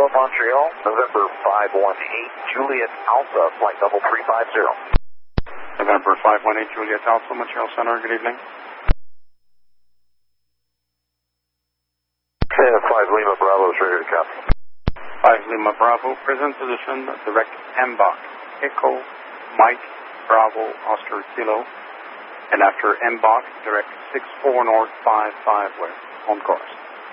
Kilo Montreal, November 518, Juliet Alpha, flight double 350. November 518, Juliet Alpha, Montreal Center, good evening. 5 Lima Bravo is ready to copy. 5 Lima Bravo, present position, direct MBOC, Echo, Mike, Bravo, Oscar, Kilo, and after MBOC, direct 64 North, 55 West, on course.